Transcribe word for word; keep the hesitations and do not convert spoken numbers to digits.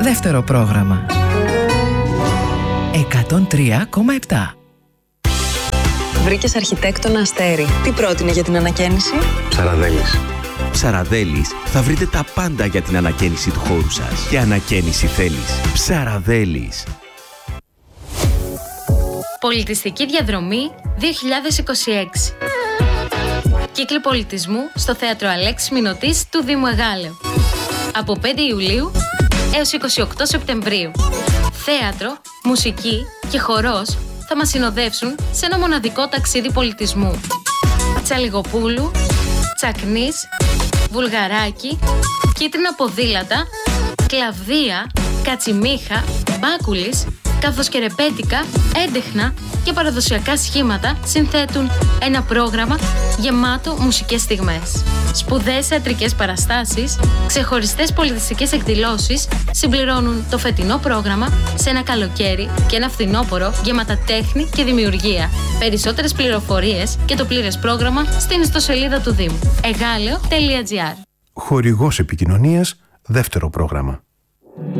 Δεύτερο πρόγραμμα. εκατόν τρία κόμμα επτά. Βρήκες αρχιτέκτονα Αστέρι. Τι πρότεινε για την ανακαίνιση? Ψαραδέλης. Ψαραδέλης, θα βρείτε τα πάντα για την ανακαίνιση του χώρου σας. Και ανακαίνιση θέλεις. Ψαραδέλης. Πολιτιστική διαδρομή δύο χιλιάδες είκοσι έξι. Κύκλοι πολιτισμού στο Θέατρο Αλέξης Μηνωτής του Δήμου Εγάλεω. Από πέντε Ιουλίου έως είκοσι οκτώ Σεπτεμβρίου. Θέατρο, μουσική και χορός θα μας συνοδεύσουν σε ένα μοναδικό ταξίδι πολιτισμού. Τσαλιγοπούλου, Τσακνής, Βουλγαράκι, Κίτρινα Ποδήλατα, Κλαβδία, Κατσιμίχα, Μπάκουλης, καθώς και ρεπέτικα, έντεχνα και παραδοσιακά σχήματα συνθέτουν ένα πρόγραμμα γεμάτο μουσικές στιγμές. Σπουδαίες θεατρικές παραστάσεις, ξεχωριστές πολιτιστικές εκδηλώσεις συμπληρώνουν το φετινό πρόγραμμα σε ένα καλοκαίρι και ένα φθινόπωρο γεμάτα τέχνη και δημιουργία. Περισσότερες πληροφορίες και το πλήρες πρόγραμμα στην ιστοσελίδα του Δήμου εγάλεο τελεία τζι άρ. Χορηγός επικοινωνίας, δεύτερο πρόγραμμα.